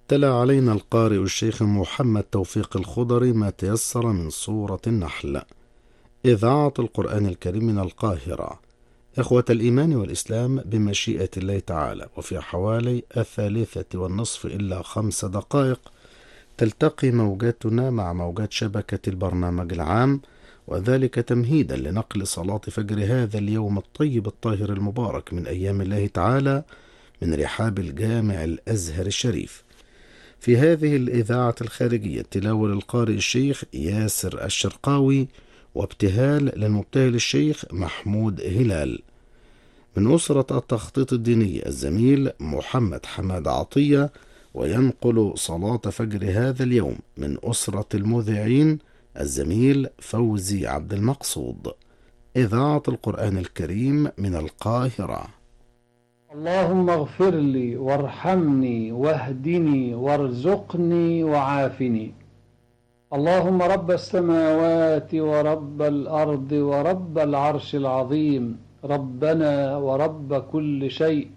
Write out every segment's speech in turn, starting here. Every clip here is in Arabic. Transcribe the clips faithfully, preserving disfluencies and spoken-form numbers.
تلا علينا القارئ الشيخ محمد توفيق الخضري ما تيسر من سورة النحل. إذاعة القرآن الكريم من القاهرة. إخوة الإيمان والإسلام، بمشيئة الله تعالى وفي حوالي الثالثة والنصف إلا خمس دقائق تلتقي موجاتنا مع موجات شبكة البرنامج العام، وذلك تمهيدا لنقل صلاة فجر هذا اليوم الطيب الطاهر المبارك من أيام الله تعالى من رحاب الجامع الأزهر الشريف. في هذه الإذاعة الخارجية تلاوة للقارئ الشيخ ياسر الشرقاوي، وابتهال للمبتهل الشيخ محمود هلال. من أسرة التخطيط الديني الزميل محمد حماد عطية، وينقل صلاة فجر هذا اليوم من أسرة المذيعين الزميل فوزي عبد المقصود. إذاعة القرآن الكريم من القاهرة. اللهم اغفر لي وارحمني واهدني وارزقني وعافني. اللهم رب السماوات ورب الأرض ورب العرش العظيم، ربنا ورب كل شيء،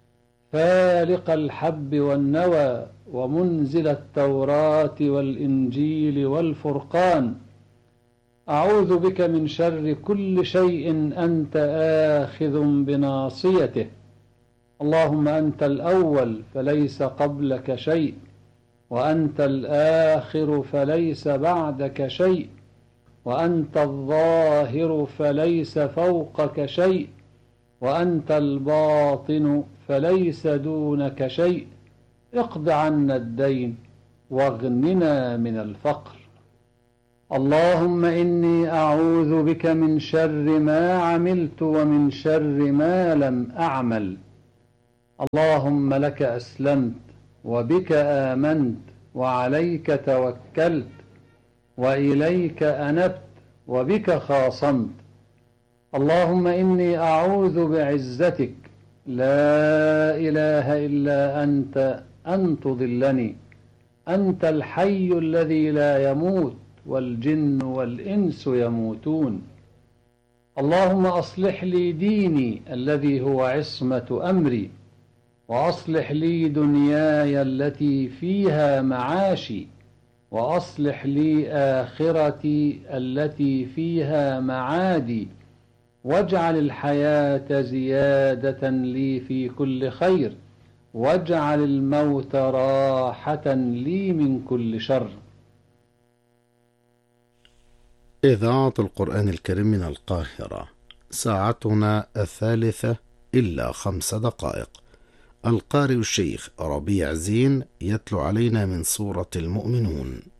فالق الحب والنوى ومنزل التوراة والإنجيل والفرقان، أعوذ بك من شر كل شيء أنت آخذ بناصيته. اللهم أنت الأول فليس قبلك شيء، وأنت الآخر فليس بعدك شيء، وأنت الظاهر فليس فوقك شيء، وأنت الباطن فليس دونك شيء. اقض عنا الدين واغننا من الفقر. اللهم إني أعوذ بك من شر ما عملت ومن شر ما لم أعمل. اللهم لك أسلمت وبك آمنت وعليك توكلت وإليك أنبت وبك خاصمت. اللهم إني أعوذ بعزتك لا إله إلا أنت أن تضلني. أنت الحي الذي لا يموت والجن والإنس يموتون. اللهم أصلح لي ديني الذي هو عصمة أمري، وأصلح لي دنياي التي فيها معاشي، وأصلح لي آخرتي التي فيها معادي، واجعل الحياة زيادة لي في كل خير، واجعل الموت راحة لي من كل شر. إذاعة القرآن الكريم من القاهرة. ساعتنا الثالثة إلا خمس دقائق. القارئ الشيخ ربيع زين يتلو علينا من سورة المؤمنون.